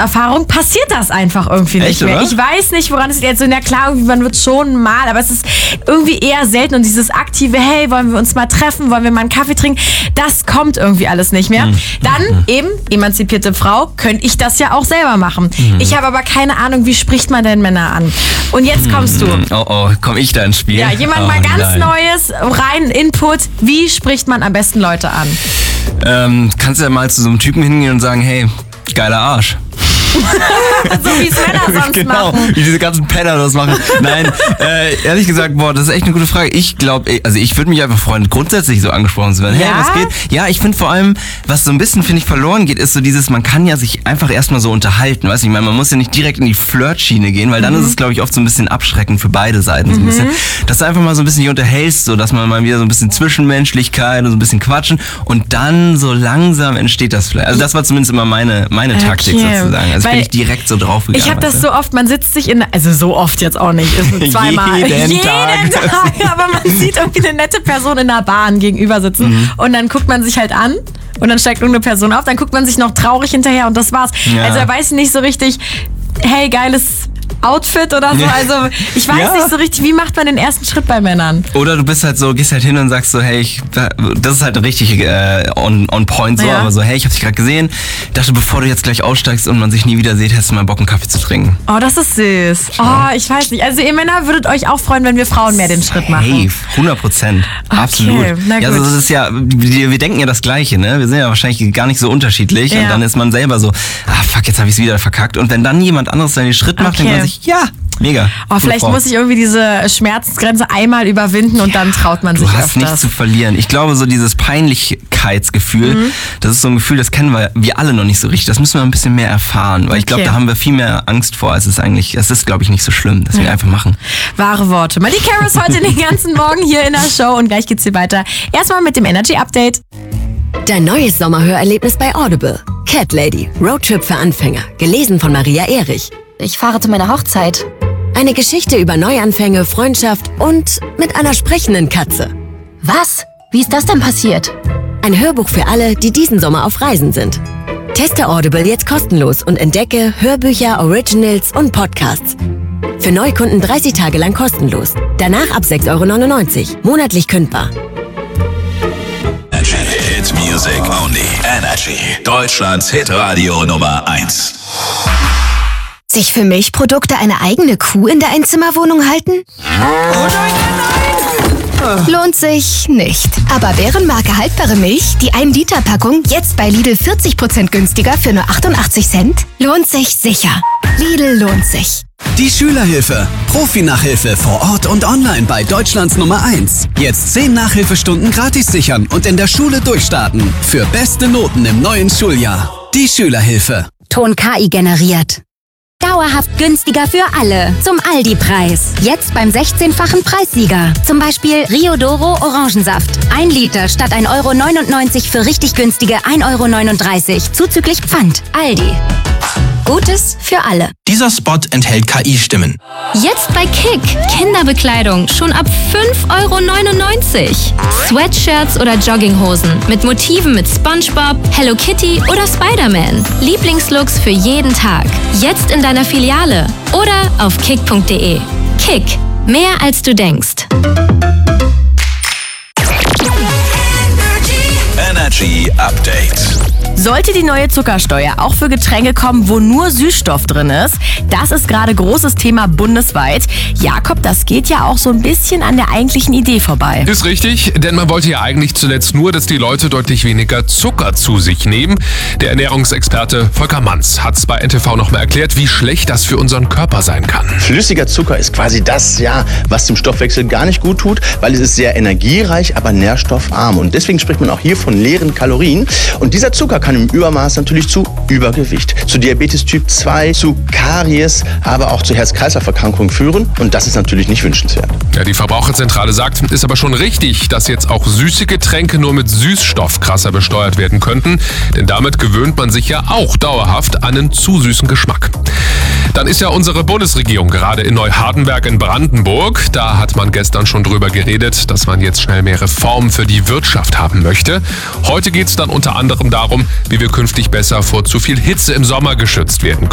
Erfahrung passiert das einfach irgendwie nicht mehr. Oder? Ich weiß nicht, woran es jetzt so, na klar, man wird schon mal, aber es ist irgendwie eher selten und dieses aktive, hey, wollen wir uns mal treffen, wollen wir mal einen Kaffee trinken, das kommt irgendwie alles nicht mehr. Dann eben, emanzipierte Frau, könnte ich das ja auch selber machen. Ich habe aber keine Ahnung, wie spricht man denn Männer an? Und jetzt kommst du. Oh, komm ich da ins Spiel? Ja, jemand mal ganz Neues, rein Input, wie spricht man am besten Leute an? Kannst du ja mal zu so einem Typen hingehen und sagen, hey, geiler Arsch. So wie es Männer sonst machen. Wie diese ganzen Penner das machen. Nein, ehrlich gesagt, das ist echt eine gute Frage. Ich glaube, also ich würde mich einfach freuen, grundsätzlich so angesprochen zu werden. Ja? Hey, was geht? Ja, ich finde vor allem, was so ein bisschen, finde ich, verloren geht, ist so dieses, man kann ja sich einfach erstmal so unterhalten. Weißt du, ich meine, man muss ja nicht direkt in die Flirtschiene gehen, weil dann ist es, glaube ich, oft so ein bisschen abschreckend für beide Seiten. So ein bisschen, dass du einfach mal so ein bisschen dich unterhältst, so dass man mal wieder so ein bisschen Zwischenmenschlichkeit und so ein bisschen quatschen und dann so langsam entsteht das vielleicht. Also das war zumindest immer meine Taktik sozusagen. Also bin ich direkt so drauf gegangen. Ich habe das so oft, man sitzt sich also so oft jetzt auch nicht, ist zweimal. Jeden Tag. Aber man sieht irgendwie eine nette Person in der Bahn gegenüber sitzen und dann guckt man sich halt an und dann steigt irgendeine Person auf, dann guckt man sich noch traurig hinterher und das war's. Ja. Also er weiß nicht so richtig, hey, geiles Outfit oder so. Also ich weiß nicht so richtig, wie macht man den ersten Schritt bei Männern? Oder du bist halt so, gehst halt hin und sagst so, hey, das ist halt richtig on point so, aber so, hey, ich hab dich gerade gesehen, dachte, bevor du jetzt gleich aussteigst und man sich nie wieder sieht, hättest du mal Bock, einen Kaffee zu trinken. Oh, das ist süß. Oh, ich weiß nicht. Also ihr Männer würdet euch auch freuen, wenn wir Frauen mehr den Schritt machen. Hey, 100%. Absolut. Na gut. Ja, also das ist ja, wir denken ja das Gleiche, ne? Wir sind ja wahrscheinlich gar nicht so unterschiedlich und dann ist man selber so, fuck, jetzt habe ich es wieder verkackt. Und wenn dann jemand anderes den Schritt macht, denkt man sich, ja, mega. Oh, vielleicht muss ich irgendwie diese Schmerzensgrenze einmal überwinden und dann traut man sich öfters. Du hast nichts zu verlieren. Ich glaube, so dieses Peinlichkeitsgefühl, das ist so ein Gefühl, das kennen wir alle noch nicht so richtig. Das müssen wir ein bisschen mehr erfahren, weil ich glaube, da haben wir viel mehr Angst vor, als es ist, glaube ich, nicht so schlimm, dass wir einfach machen. Wahre Worte. Malika Carey heute den ganzen Morgen hier in der Show und gleich geht's hier weiter. Erstmal mit dem Energy Update. Dein neues Sommerhörerlebnis bei Audible. Cat Lady, Roadtrip für Anfänger. Gelesen von Maria Erich. Ich fahre zu meiner Hochzeit. Eine Geschichte über Neuanfänge, Freundschaft und mit einer sprechenden Katze. Was? Wie ist das denn passiert? Ein Hörbuch für alle, die diesen Sommer auf Reisen sind. Teste Audible jetzt kostenlos und entdecke Hörbücher, Originals und Podcasts. Für Neukunden 30 Tage lang kostenlos. Danach ab 6,99 €. Monatlich kündbar. Hit Music Only. Energy. Deutschlands Hitradio Nummer 1. Sich für Milchprodukte eine eigene Kuh in der Einzimmerwohnung halten? Lohnt sich nicht. Aber Bärenmarke haltbare Milch, die 1-Liter-Packung, jetzt bei Lidl 40% günstiger für nur 88 Cent? Lohnt sich sicher. Lidl lohnt sich. Die Schülerhilfe. Profi-Nachhilfe vor Ort und online bei Deutschlands Nummer 1. Jetzt 10 Nachhilfestunden gratis sichern und in der Schule durchstarten. Für beste Noten im neuen Schuljahr. Die Schülerhilfe. Ton KI generiert. Dauerhaft günstiger für alle. Zum Aldi-Preis. Jetzt beim 16-fachen Preissieger. Zum Beispiel Rio Doro Orangensaft. 1 Liter statt 1,99 € für richtig günstige 1,39 € zuzüglich Pfand. Aldi. Gutes für alle. Dieser Spot enthält KI-Stimmen. Jetzt bei Kick. Kinderbekleidung schon ab 5,99 €. Sweatshirts oder Jogginghosen mit Motiven mit SpongeBob, Hello Kitty oder Spider-Man. Lieblingslooks für jeden Tag. Jetzt in deiner Filiale oder auf kick.de. Kick. Mehr als du denkst. Energy Update. Sollte die neue Zuckersteuer auch für Getränke kommen, wo nur Süßstoff drin ist? Das ist gerade großes Thema bundesweit. Jakob, das geht ja auch so ein bisschen an der eigentlichen Idee vorbei. Ist richtig, denn man wollte ja eigentlich zuletzt nur, dass die Leute deutlich weniger Zucker zu sich nehmen. Der Ernährungsexperte Volker Manns hat es bei NTV noch mal erklärt, wie schlecht das für unseren Körper sein kann. Flüssiger Zucker ist quasi das, was dem Stoffwechsel gar nicht gut tut, weil es ist sehr energiereich, aber nährstoffarm. Und deswegen spricht man auch hier von leeren Kalorien. Und dieser Zucker kann im Übermaß natürlich zu Übergewicht, zu Diabetes Typ 2, zu Karies, aber auch zu Herz-Kreislauf-Erkrankungen führen. Und das ist natürlich nicht wünschenswert. Ja, die Verbraucherzentrale sagt, ist aber schon richtig, dass jetzt auch süße Getränke nur mit Süßstoff krasser besteuert werden könnten. Denn damit gewöhnt man sich ja auch dauerhaft an einen zu süßen Geschmack. Dann ist ja unsere Bundesregierung gerade in Neuhardenberg in Brandenburg. Da hat man gestern schon drüber geredet, dass man jetzt schnell mehr Reformen für die Wirtschaft haben möchte. Heute geht es dann unter anderem darum, wie wir künftig besser vor zu viel Hitze im Sommer geschützt werden